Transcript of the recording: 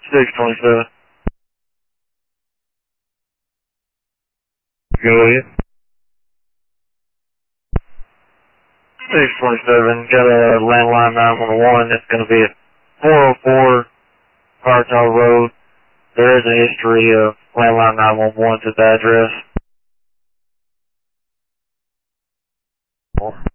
627. Go ahead. 627, got a landline 911. It's going to be at 404 Cartel Road. There is a history of landline 911 to the address.